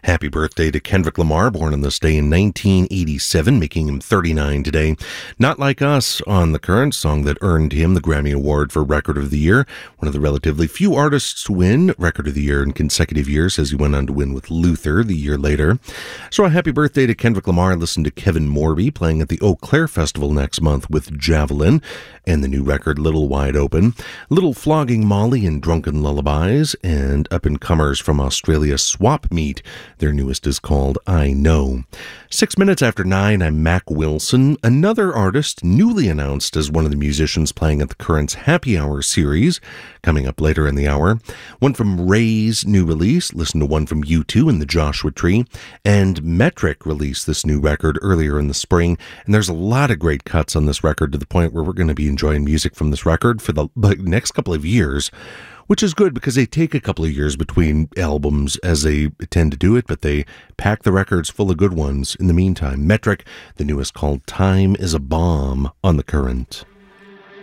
Happy birthday to Kendrick Lamar, born on this day in 1987, making him 39 today. Not Like Us on the current song that earned him the Grammy Award for Record of the Year, one of the relatively few artists to win Record of the Year in consecutive years, as he went on to win with Luther the year later. So a happy birthday to Kendrick Lamar. Listen to Kevin Morby playing at the Eau Claire Festival next month with Javelin, and the new record Little Wide Open. Little Flogging Molly and Drunken Lullabies, and up-and-comers from Australia, Swap Meet. Their newest is called I Know. 6 minutes after 9, I'm Mac Wilson, another artist newly announced as one of the musicians playing at the Currents Happy Hour series, coming up later in the hour. One from Ray's new release, listen to one from U2 and the Joshua Tree, and Metric released this new record earlier in the spring, and there's a lot of great cuts on this record to the point where we're going to be enjoying music from this record for the next couple of years, which is good because they take a couple of years between albums as they tend to do it, but they pack the records full of good ones in the meantime. Metric, the newest called Time is a Bomb on The Current.